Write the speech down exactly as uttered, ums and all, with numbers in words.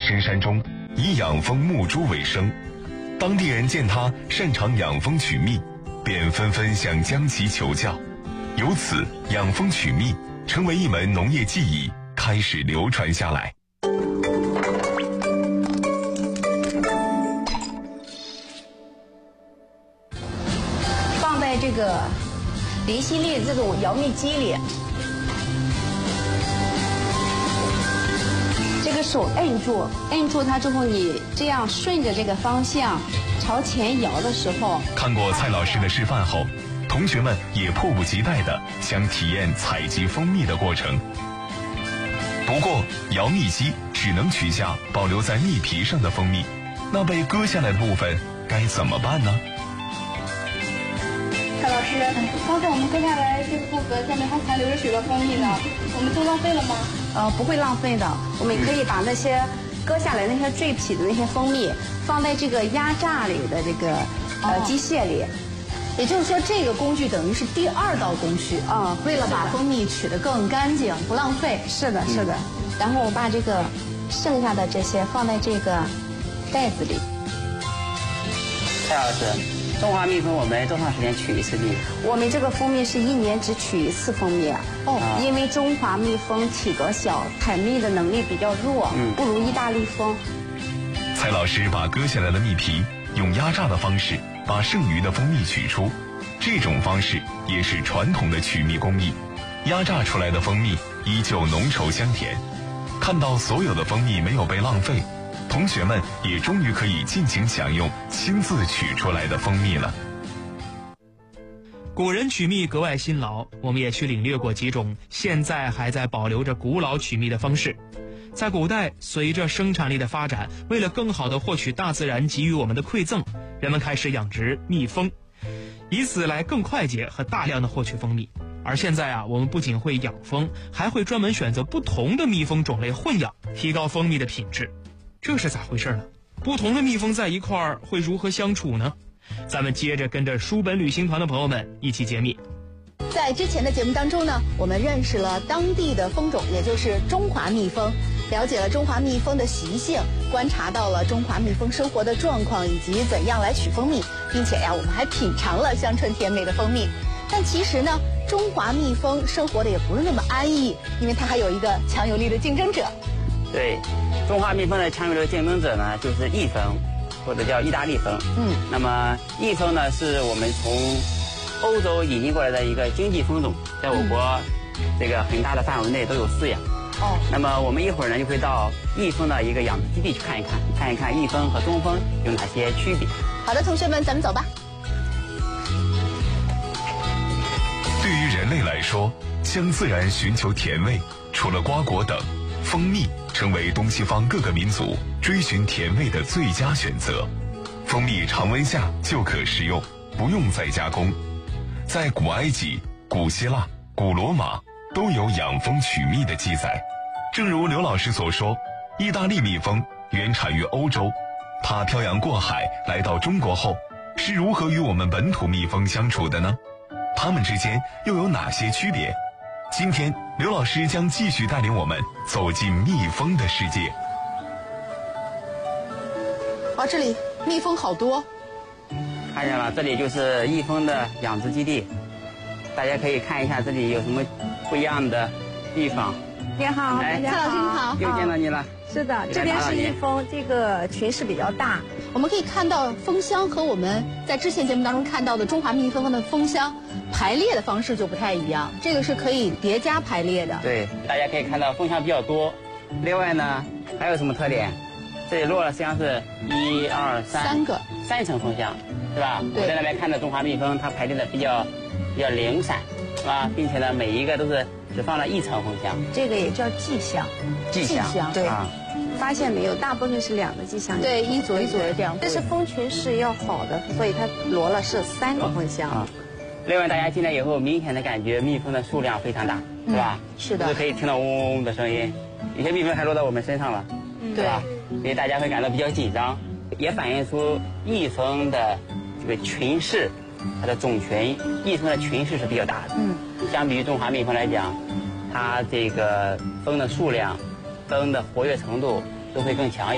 深山中，以养蜂牧猪为生。当地人见他擅长养蜂取蜜，便纷纷向江崎求教。由此，养蜂取蜜成为一门农业技艺，开始流传下来。 放在这个离心力这种摇蜜机里，这个手摁住，摁住它之后，你这样顺着这个方向朝前摇的时候， 看过蔡老师的示范后，同学们也迫不及待地想体验采集蜂蜜的过程。不过，摇蜜机只能取下保留在蜜皮上的蜂蜜，那被割下来的部分该怎么办呢？ 蔡老师，刚才我们割下来这个布壳下面还残留着许多蜂蜜呢，我们就浪费了吗？ 呃，不会浪费的。我们可以把那些割下来那些赘皮的那些蜂蜜放在这个压榨里的这个呃机械里。 也就是说，这个工具等于是第二道工序啊， 为了把蜂蜜取得更干净，不浪费。 是的，是的。然后我把这个剩下的这些放在这个袋子里。 蔡老师，中华蜜蜂我们多长时间取一次蜜？ 我们这个蜂蜜是一年只取一次蜂蜜。哦，因为中华蜜蜂体格小，采蜜的能力比较弱，嗯，不如意大利蜂。 蔡老师把割下来的蜜皮用压榨的方式把剩余的蜂蜜取出，这种方式也是传统的取蜜工艺。压榨出来的蜂蜜依旧浓稠香甜。看到所有的蜂蜜没有被浪费，同学们也终于可以尽情享用亲自取出来的蜂蜜了。 古人取蜜格外辛劳，我们也去领略过几种现在还在保留着古老取蜜的方式。在古代，随着生产力的发展，为了更好地获取大自然给予我们的馈赠，人们开始养殖蜜蜂，以此来更快捷和大量地获取蜂蜜。而现在啊，我们不仅会养蜂，还会专门选择不同的蜜蜂种类混养，提高蜂蜜的品质。这是咋回事呢？不同的蜜蜂在一块儿会如何相处呢？咱们接着跟着书本旅行团的朋友们一起解密。 在之前的节目当中呢，我们认识了当地的蜂种，也就是中华蜜蜂，了解了中华蜜蜂的习性，观察到了中华蜜蜂生活的状况以及怎样来取蜂蜜，并且呀，我们还品尝了香醇甜美的蜂蜜。但其实呢，中华蜜蜂生活的也不是那么安逸，因为它还有一个强有力的竞争者。 对，中华蜜蜂的强有力的竞争者呢，就是意蜂，或者叫意大利蜂。嗯，那么意蜂呢，是我们从欧洲引进过来的一个经济蜂种，在我国这个很大的范围内都有饲养。哦，那么我们一会儿呢就会到意蜂的一个养殖基地去看一看，看一看意蜂和中蜂有哪些区别。 好的，同学们，咱们走吧。 对于人类来说，向自然寻求甜味，除了瓜果等，蜂蜜成为东西方各个民族追寻甜味的最佳选择。蜂蜜常温下就可食用，不用再加工。在古埃及、古希腊、古罗马都有养蜂取蜜的记载。正如刘老师所说，意大利蜜蜂原产于欧洲，它漂洋过海来到中国后，是如何与我们本土蜜蜂相处的呢？它们之间又有哪些区别？今天刘老师将继续带领我们走进蜜蜂的世界。 哇，这里蜜蜂好多。 看见了，这里就是意蜂的养殖基地，大家可以看一下这里有什么不一样的地方。 你好， 哎， 蔡老师你好， 又见到你了。 是的，这边是意蜂，这个群是比较大。 我们可以看到蜂箱和我们在之前节目当中看到的中华蜜蜂的蜂箱排列的方式就不太一样，这个是可以叠加排列的。 对，大家可以看到蜂箱比较多。另外呢，还有什么特点？这里落了实际上是一二三三个三层蜂箱，是吧？我在那边看到中华蜜蜂，它排列的比较比较零散，是吧？并且呢，每一个都是只放了一层蜂箱。 这个也叫迹象。 迹象， 对。 啊， 发现没有，大部分是两个迹象。 对，一组一组的这样。 这是蜂群是要好的，所以它摞了是三个蜂箱。 啊。另外，大家进来以后，明显的感觉蜜蜂的数量非常大，是吧？ 是的。 就是可以听到嗡嗡嗡的声音，有些蜜蜂还落到我们身上了，是吧？所以大家会感到比较紧张，也反映出意蜂的这个群室，它的种群，意蜂的群室是比较大的。嗯。相比于中华蜜蜂来讲，它这个蜂的数量、蜂的活跃程度都会更强一点。